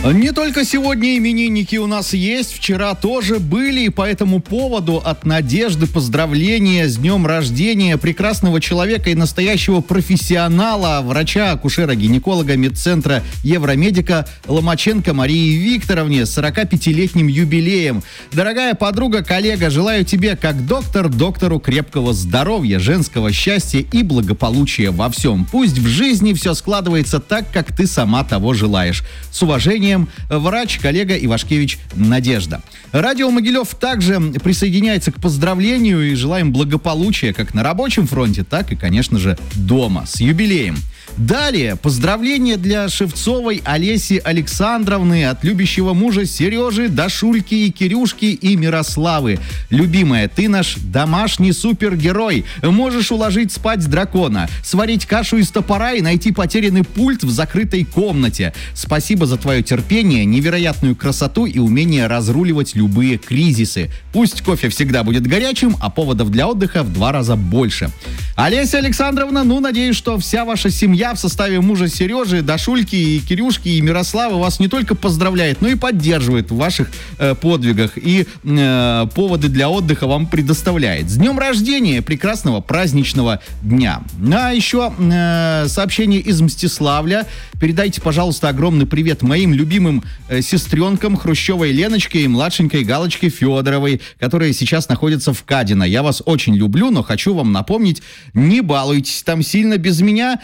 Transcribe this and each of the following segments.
Не только сегодня именинники у нас есть, вчера тоже были, и по этому поводу от Надежды поздравления с днем рождения прекрасного человека и настоящего профессионала, врача-акушера-гинеколога медцентра Евромедика Ломаченко Марии Викторовне с 45-летним юбилеем. Дорогая подруга, коллега, желаю тебе, как доктор, доктору крепкого здоровья, женского счастья и благополучия во всем. Пусть в жизни все складывается так, как ты сама того желаешь. С уважением, врач, коллега Ивашкевич Надежда. Радио Могилев также присоединяется к поздравлению и желаем благополучия как на рабочем фронте, так и, конечно же, дома. С юбилеем. Далее поздравления для Шевцовой Олеси Александровны от любящего мужа Сережи, Дашульки и Кирюшки и Мирославы. Любимая, ты наш домашний супергерой. Можешь уложить спать дракона, сварить кашу из топора и найти потерянный пульт в закрытой комнате. Спасибо за твое терпение, невероятную красоту и умение разруливать любые кризисы. Пусть кофе всегда будет горячим, а поводов для отдыха в 2 раза больше. Олеся Александровна, надеюсь, что вся ваша семья в составе мужа Сережи, Дашульки и Кирюшки и Мирославы вас не только поздравляет, но и поддерживает в ваших подвигах и поводы для отдыха вам предоставляет. С днем рождения, прекрасного праздничного дня. А еще сообщение из Мстиславля. Передайте, пожалуйста, огромный привет моим любимым сестренкам Хрущевой Леночке и младшенькой Галочке Федоровой, которые сейчас находятся в Кадино. Я вас очень люблю, но хочу вам напомнить, не балуйтесь там сильно без меня.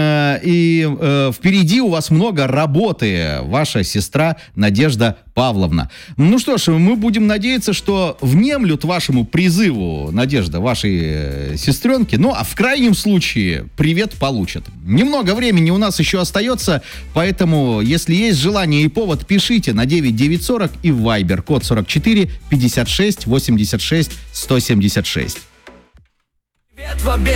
И впереди у вас много работы, ваша сестра Надежда Павловна. Ну что ж, мы будем надеяться, что внемлют вашему призыву, Надежда, вашей сестренки. Ну, а в крайнем случае привет получат. Немного времени у нас еще остается, поэтому, если есть желание и повод, пишите на 9940 и в Viber, код 44 56 86 176.